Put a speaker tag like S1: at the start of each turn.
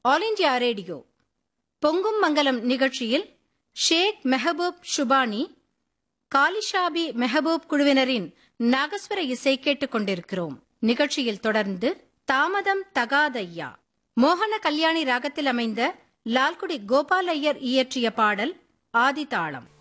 S1: All India radio பொங்கும் மங்கலம் நிகழ்ச்சியில் ஷேக் மெஹபூப் ஷுபானி, காலிஷாபி மெஹபூப் குழுவினரின் நாகஸ்வர இசை கேட்டுக் கொண்டிருக்கிறோம். நிகழ்ச்சியில் தொடர்ந்து தாமதம் தகாதையா மோகன கல்யாணி ராகத்தில் அமைந்த லால்குடி கோபால் ஐயர் இயற்றிய பாடல் ஆதிதாளம்.